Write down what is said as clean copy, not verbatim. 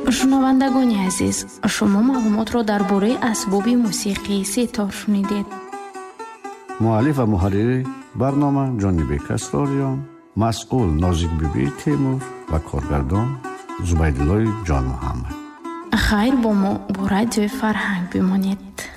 шунавандагони азиз, шумо маълумотро дар бораи асбоби мусиқии ситор шунидед. муаллиф ва муҳаррири барнома ҷонибек асрориён, масъул нозикбибӣ темур ва коргардон зубайдуллои ҷонмуҳаммад. хайр бо мо бо радиои Фарҳанг бимонед.